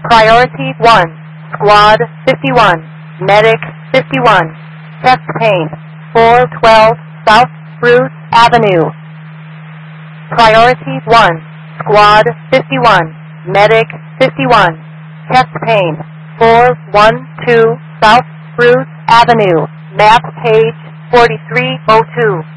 Priority 1, Squad 51, Medic 51, chest pain, 412 South Spruce Avenue. Priority 1, Squad 51, Medic 51, chest pain, 412 South Spruce Avenue, map page 4302.